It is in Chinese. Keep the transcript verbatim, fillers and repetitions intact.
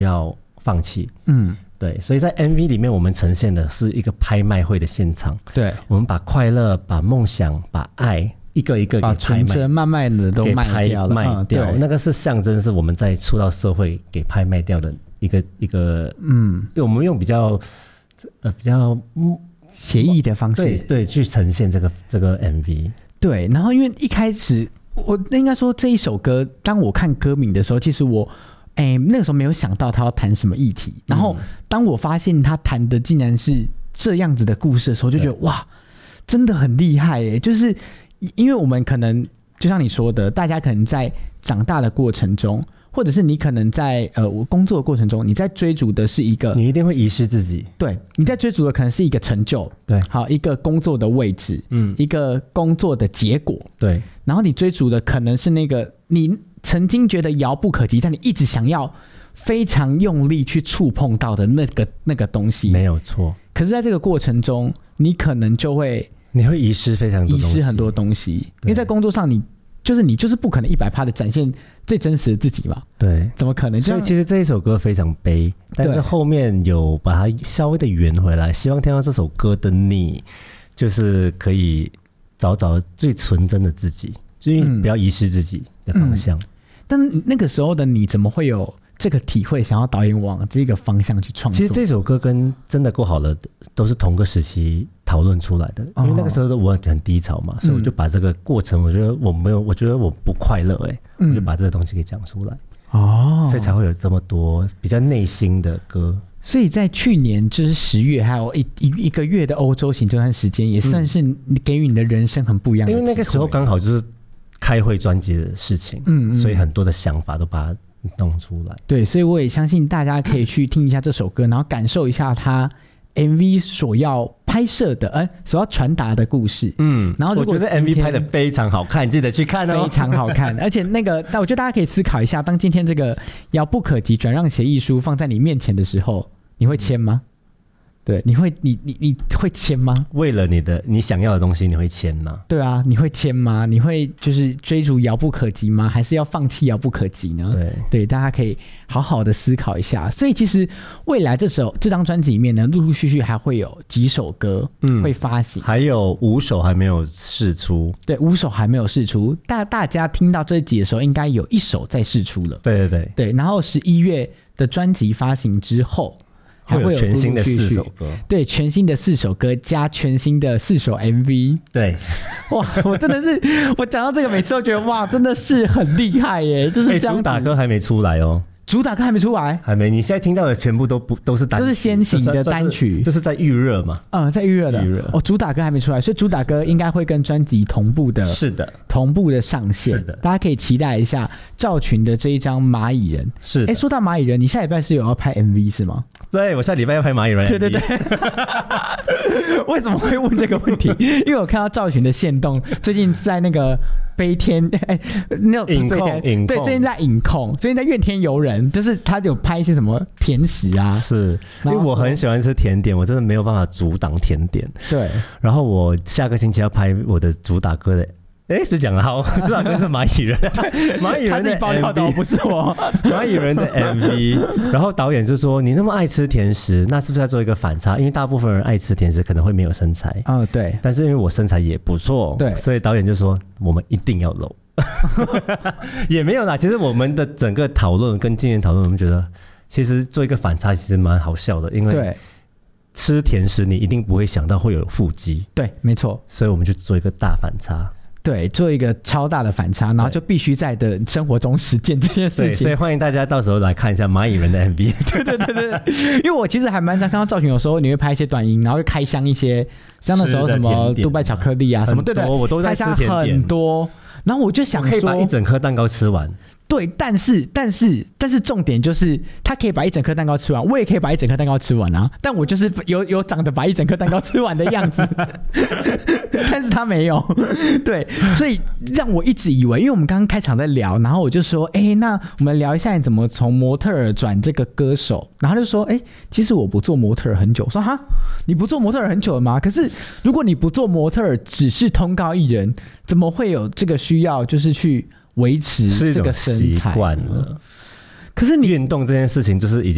要放弃。 嗯， 对，所以在 M V 里面我们呈现的是一个拍卖会的现场。 对， 我们把快乐、把梦想、把爱一个一个给把纯真慢慢的都卖掉了， 卖掉、嗯、那个是象征是我们在出到社会给拍卖掉的一个一个，嗯，因为我们用比较呃比较写意的方式， 对对，去呈现这个这个 M V。 对，然后因为一开始我应该说这一首歌，当我看歌名的时候，其实我哎那个时候没有想到他要谈什么议题，然后当我发现他谈的竟然是这样子的故事的时候，就觉得哇，真的很厉害耶！就是因为我们可能就像你说的，大家可能在长大的过程中，或者是你可能在呃我工作的过程中，你在追逐的是一个， 你一定会遗失自己。 对，你在追逐的可能是一个成就， 对， 好一个工作的位置，嗯，一个工作的结果， 对。 然后你追逐的可能是那个你曾经觉得遥不可及，但你一直想要非常用力去触碰到的那个那个东西， 没有错。 可是在这个过程中，你可能就会你会遗失非常多东西， 遗失很多东西，因为在工作上你就是你就是不可能一百趴的展现最真实的自己嘛，对，怎么可能？ 所以其实这一首歌非常悲，但是后面有把它稍微的圆回来，希望听到这首歌的你，就是可以找找最纯真的自己，就是不要遗失自己的方向。嗯嗯、 但那个时候的你怎么会有这个体会，想要导演往这个方向去创作？ 其实这首歌跟真的够好了都是同个时期讨论出来的，因为那个时候我很低潮嘛，哦、所以我就把这个过程，我觉得我没有，我觉得我不快乐，哎、嗯，我就把这个东西给讲出来，哦，所以才会有这么多比较内心的歌。 所以在去年就是十月，还有一一个月的欧洲行这段时间，也算是给予你的人生很不一样的、嗯。 因为那个时候刚好就是开会专辑的事情，嗯，所以很多的想法都把它弄出来。 对，所以我也相信大家可以去听一下这首歌，然后感受一下它 M V 所要拍摄的，呃，所要传达的故事。嗯，然后我觉得 M V 拍的非常好看，记得去看哦， 非常好看。而且那个，但我觉得大家可以思考一下，当今天这个遥不可及转让协议书放在你面前的时候，你会签吗？对，你会你你你会签吗？ 为了你的你想要的东西，你会签吗？ 对啊，你会签吗？你会就是追逐遥不可及吗？还是要放弃遥不可及呢？对对，大家可以好好的思考一下。所以其实未来这首这张专辑里面呢，陆陆续续还会有几首歌会发行，嗯、 还有五首还没有释出。 对，五首还没有释出。大大家听到这一集的时候，应该有一首在释出了。 对对对对， 然后十一月的专辑发行之后。 还会有全新的四首歌， 对，全新的四首歌加全新的四首 M V， 对， 哇，我真的是，我讲到这个每次都觉得哇，真的是很厉害耶，就是这样、欸。 主打歌还没出来哦， 主打歌还没出来， 还没。你现在听到的全部都不都是单曲， 就是先行的单曲， 就是在预热嘛， 嗯，在预热的，预热哦，主打歌还没出来，所以主打歌应该会跟专辑同步的， 是的， 同步的上线，是的，大家可以期待一下赵群的这一张《蚂蚁人》。 是，哎， 说到蚂蚁人，你下礼拜是有要拍 M V 是吗？ 对，我下礼拜要拍蚂蚁人 M V。 对对对。为什么会问这个问题？因为我看到赵群的限动，最近在那个悲天，哎，那影控，影控， 对，最近在影控，最近在怨天尤人，就是他有拍一些什么甜食啊。 是，因为我很喜欢吃甜点，我真的没有办法阻挡甜点。 对。然后我下个星期要拍我的主打歌的。哎，是讲了好，主打歌是蚂蚁人，蚂蚁人的 M V 不是我， 蚂蚁人的 M V。然后导演就说：“你那么爱吃甜食，那是不是要做一个反差？因为大部分人爱吃甜食可能会没有身材。 哦，对。 但是因为我身材也不错，对，所以导演就说我们一定要露。也没有啦，其实我们的整个讨论跟经验讨论，我们觉得其实做一个反差其实蛮好笑的，因为吃甜食你一定不会想到会有腹肌， 对，没错， 所以我们就做一个大反差。” 对，做一个超大的反差，然后就必须在的生活中实践这件事情。 对，所以欢迎大家到时候来看一下蚂蚁人的 M V。 对对对对，因为我其实还蛮常看到赵群，有时候你会拍一些短音，然后会开箱一些，像那时候什么杜拜巧克力啊什么，对对， 我都在吃甜点， 很多。然后我就想说， 可以把一整颗蛋糕吃完。 对，但是但是但是重点就是他可以把一整颗蛋糕吃完，我也可以把一整颗蛋糕吃完啊，但我就是有有长得把一整颗蛋糕吃完的样子。但是他没有。对，所以让我一直以为，因为我们刚刚开场在聊，然后我就说，哎，那我们聊一下你怎么从模特儿转这个歌手，然后他就说，哎，其实我不做模特儿很久。我说哈，你不做模特儿很久了吗？可是如果你不做模特儿，只是通告艺人，怎么会有这个需要，就是去维持这个身材？ 是一种习惯了。 可是你运动这件事情就是已经